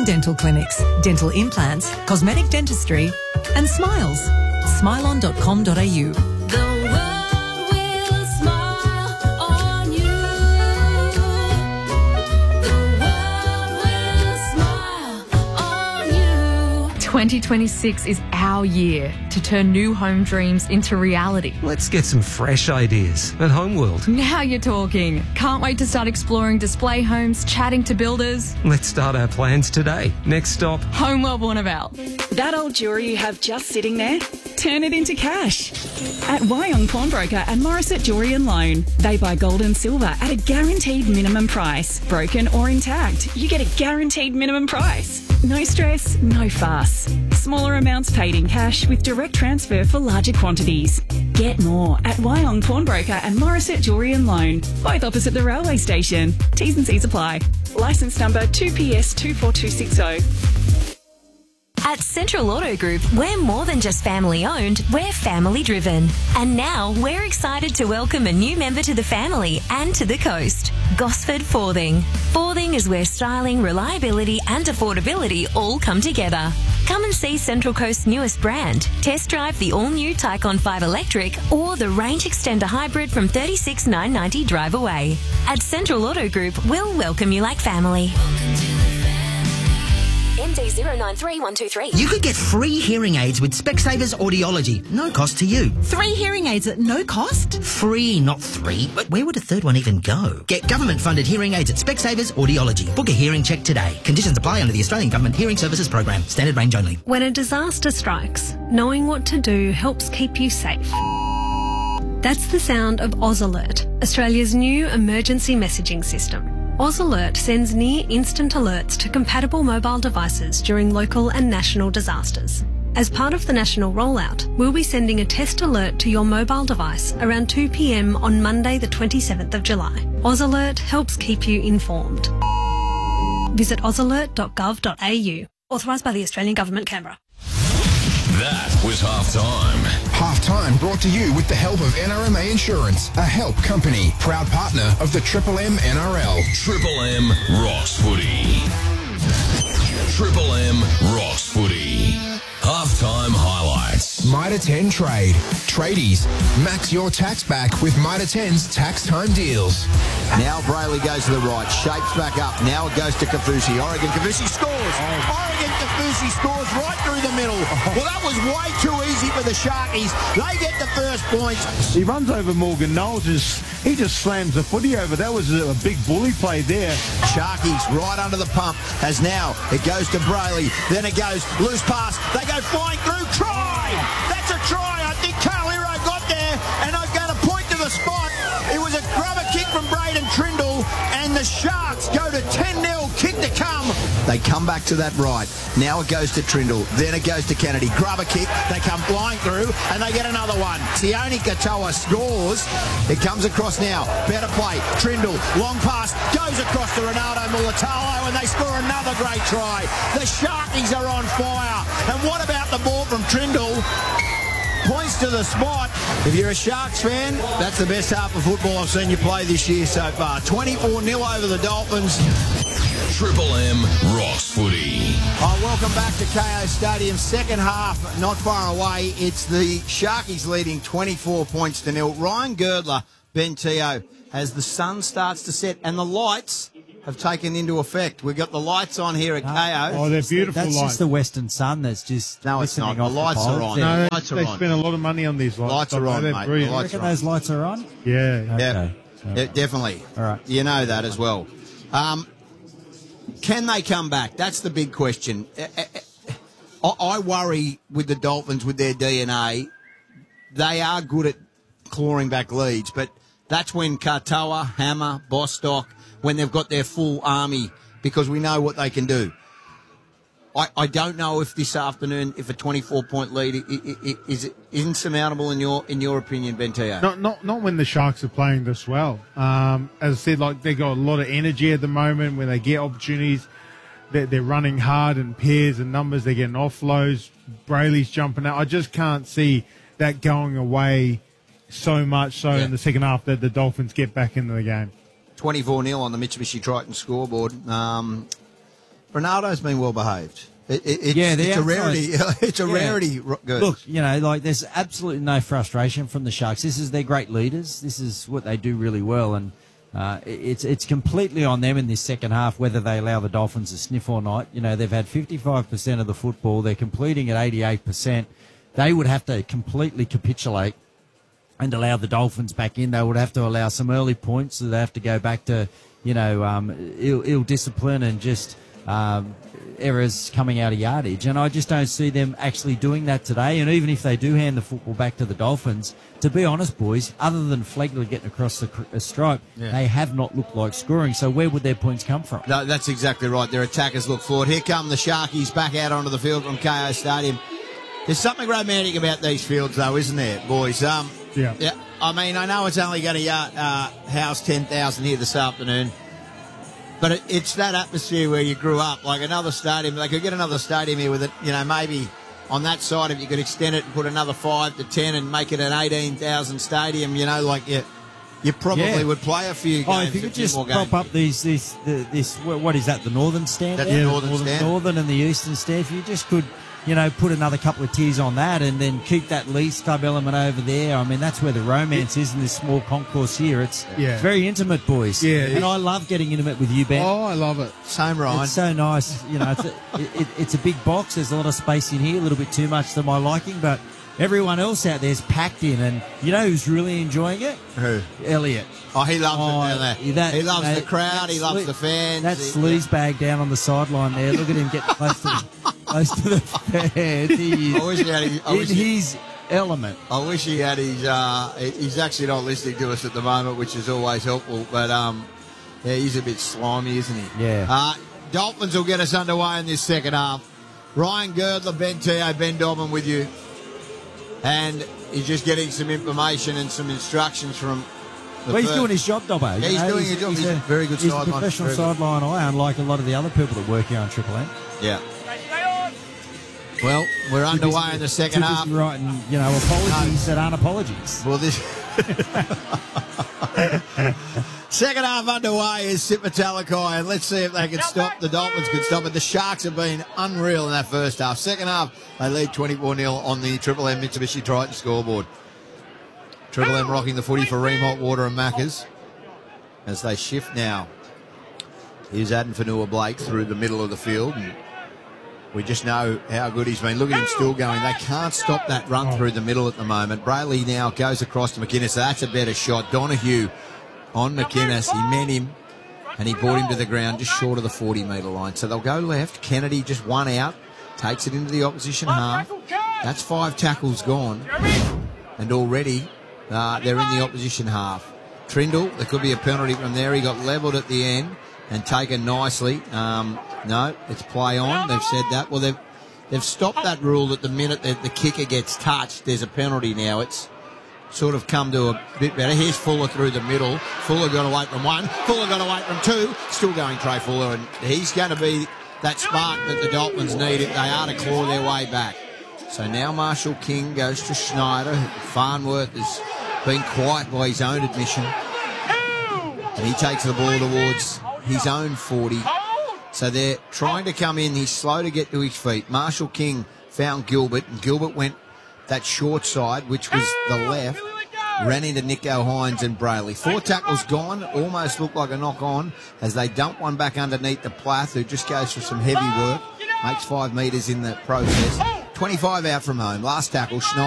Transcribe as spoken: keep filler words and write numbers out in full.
Geelong Dental Clinics, dental implants, cosmetic dentistry and smiles. smilon dot com dot a u. twenty twenty-six is our year to turn new home dreams into reality. Let's get some fresh ideas at Homeworld. Now you're talking. Can't wait to start exploring display homes, chatting to builders. Let's start our plans today. Next stop, Homeworld Warnervale. That old jewellery you have just sitting there? Turn it into cash. At Wyong Pawnbroker and Morissette Jewellery and Loan. They buy gold and silver at a guaranteed minimum price. Broken or intact, you get a guaranteed minimum price. No stress, no fuss. Smaller amounts paid in cash with direct transfer for larger quantities. Get more at Wyong Pawnbroker and Morissette Jewellery and Loan, both opposite the railway station. T's and C's apply. Licence number two P S two four two six zero. At Central Auto Group, we're more than just family owned, we're family driven. And now we're excited to welcome a new member to the family and to the coast, Gosford Forthing. Forthing is where styling, reliability and affordability all come together. Come and see Central Coast's newest brand. Test drive the all-new Tycon five Electric or the Range Extender Hybrid from thirty-six thousand nine hundred ninety dollars drive away. At Central Auto Group, we'll welcome you like family. M D zero nine three one two three. You could get free hearing aids with Specsavers Audiology. No cost to you. Three hearing aids at no cost? Free, not three. But where would a third one even go? Get government-funded hearing aids at Specsavers Audiology. Book a hearing check today. Conditions apply under the Australian Government Hearing Services Program. Standard range only. When a disaster strikes, knowing what to do helps keep you safe. That's the sound of Oz Alert, Australia's new emergency messaging system. Oz Alert sends near-instant alerts to compatible mobile devices during local and national disasters. As part of the national rollout, we'll be sending a test alert to your mobile device around two p m on Monday the twenty-seventh of July. Oz Alert helps keep you informed. Visit oz alert dot gov dot a u. Authorised by the Australian Government, Canberra. That was Halftime. Halftime brought to you with the help of N R M A Insurance, a help company, proud partner of the Triple M N R L. Triple M rocks footy. Triple M rocks footy. Halftime highlights. Mitre ten Trade. Tradies. Max your tax back with Mitre ten's tax time deals. Now Brayley goes to the right, shapes back up. Now it goes to Kafusi. Oregon Kafusi scores. Oh. Oregon Kafusi scores right through the middle. Well, that was way too easy for the Sharkies. They get the first points. He runs over Morgan Knowles. Just, he just slams the footy over. That was a, a big bully play there. Sharkies right under the pump as now it goes to Brayley. Then it goes loose pass. They go flying through. Try! That's a try. I think Carl Hero got there, and I'm going to point to the spot. It was a grubber kick from Braden Trindle, and the Sharks go to ten nil, kick to come. They come back to that right. Now it goes to Trindle. Then it goes to Kennedy. Grubber kick. They come flying through, and they get another one. Sione Katoa scores. It comes across now. Better play. Trindle. Long pass. Goes across to Ronaldo Mulatalo, and they score another great try. The Sharkies are on fire. And what about the ball from Trindle? Points to the spot. If you're a Sharks fan, that's the best half of football I've seen you play this year so far. twenty-four nil over the Dolphins. Triple M rocks footy. Oh, welcome back to K O Stadium. Second half, not far away. It's the Sharkies leading twenty-four points to nil. Ryan Girdler, Ben Teo, as the sun starts to set and the lights have taken into effect. We've got the lights on here at K O. Oh, they're beautiful that's lights. That's just the Western Sun that's just No, it's not. The off lights the are on. No, lights they are on. spent a lot of money on these lights. Lights are on, they're mate. brilliant. The You lights reckon are on. those lights are on? Yeah. Yeah, Okay. yeah, definitely. All right. You know that as well. Um, can they come back? That's the big question. I, I worry with the Dolphins, with their D N A. They are good at clawing back leads, but that's when Katoa, Hammer, Bostock, when they've got their full army, because we know what they can do. I, I don't know if this afternoon, if a twenty-four point lead is, is insurmountable in your in your opinion, Benteo. Not not not when the Sharks are playing this well. Um, as I said, like they got a lot of energy at the moment. When they get opportunities, they're, they're running hard in pairs and numbers. They're getting offloads. Brayley's jumping out. I just can't see that going away so much so yeah. in the second half that the Dolphins get back into the game. twenty-four nil on the Mitsubishi Triton scoreboard. Um, Ronaldo's been well behaved. It, it, it's, yeah, it's a outside, rarity. It's a yeah. rarity. Good. Look, you know, like there's absolutely no frustration from the Sharks. This is their great leaders. This is what they do really well, and uh, it's it's completely on them in this second half whether they allow the Dolphins to sniff or not. You know, they've had fifty-five percent of the football. They're completing at eighty-eight percent. They would have to completely capitulate and allow the Dolphins back in. They would have to allow some early points. So they have to go back to, you know, um, ill, ill discipline and just um, errors coming out of yardage. And I just don't see them actually doing that today. And even if they do hand the football back to the Dolphins, to be honest, boys, other than Flegler getting across the cr- stripe, yeah. they have not looked like scoring. So where would their points come from? No, that's exactly right. Their attackers look forward. Here come the Sharkies back out onto the field from K O Stadium. There's something romantic about these fields, though, isn't there, boys? Um, yeah. Yeah. I mean, I know it's only going to uh, house ten thousand here this afternoon, but it, it's that atmosphere where you grew up. Like another stadium, they could get another stadium here with it. You know, maybe on that side, if you could extend it and put another five to ten and make it an eighteen thousand stadium, you know, like you, you probably yeah. would play a few games. Oh, if you could just prop games. up these, this, the, this, what is that? The northern stand? That's yeah, the northern, northern stand. Northern and the eastern stand. If you just could, you know, put another couple of tiers on that and then keep that Leagues Club element over there. I mean, that's where the romance is in this small concourse here. It's, yeah. it's very intimate, boys. Yeah, and I love getting intimate with you, Ben. Oh, I love it. Same, Ryan. It's so nice. You know, it's a, it, it, it's a big box. There's a lot of space in here, a little bit too much to my liking, but everyone else out there's packed in. And you know who's really enjoying it? Who? Elliot. Oh, he loves oh, it down there. That, he loves that, the crowd. He loves sle- the fans. That sleaze bag down on the sideline there. Look at him getting close to the, close to the fans. He is I wish he had his, I in wish he, his element. I wish he had his. Uh, he's actually not listening to us at the moment, which is always helpful. But um, yeah, he's a bit slimy, isn't he? Yeah. Uh, Dolphins will get us underway in this second half. Ryan Girdler, Ben Teo, Ben Dobbin with you, and he's just getting some information and some instructions from. Well, he's doing his job, Dobbo. Yeah, he's know? doing he's, his job. He's, He's a very good he's sideline. He's a professional sideline eye, unlike a lot of the other people that work here on Triple M. Yeah. Well, we're Too underway busy, in the second half. Writing, you know, apologies no. that aren't apologies. Well, this second half underway is Sip Talakai, and let's see if they can stop. The Dolphins can stop it. The Sharks have been unreal in that first half. Second half, they lead twenty-four nil on the Triple M Mitsubishi Triton scoreboard. Triple M rocking the footy for Ream Hot Water and Maccas as they shift now. Here's Adam Fanua-Blake through the middle of the field. And we just know how good he's been. Look at him still going. They can't stop that run through the middle at the moment. Brayley now goes across to McInnes. That's a better shot. Donahue on McInnes. He met him and he brought him to the ground just short of the forty metre line. So they'll go left. Kennedy just one out. Takes it into the opposition half. That's five tackles gone. And already uh, they're in the opposition half. Trindle, there could be a penalty from there. He got levelled at the end and taken nicely. Um, no, it's play on. They've said that. Well, they've they've stopped that rule that the minute that the kicker gets touched, there's a penalty now. It's sort of come to a bit better. Here's Fuller through the middle. Fuller got away from one. Fuller got away from two. Still going Trey Fuller, and he's going to be that spark that the Dolphins need if they are to claw their way back. So now Marshall King goes to Schneider. Farnworth has been quiet by his own admission. And he takes the ball towards his own forty. So they're trying to come in. He's slow to get to his feet. Marshall King found Gilbert, and Gilbert went that short side, which was the left, ran into Nico Hines and Brayley. Four tackles gone, almost looked like a knock-on as they dump one back underneath the Plath, who just goes for some heavy work, makes five metres in the process. twenty-five out from home. Last tackle, Schneider.